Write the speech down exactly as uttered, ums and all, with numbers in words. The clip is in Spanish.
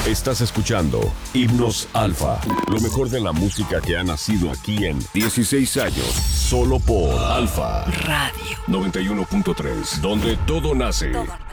Estás escuchando Himnos Alfa, lo mejor de la música que ha nacido aquí en dieciséis años, solo por Alfa Radio noventa y uno punto tres, donde todo nace. Todo.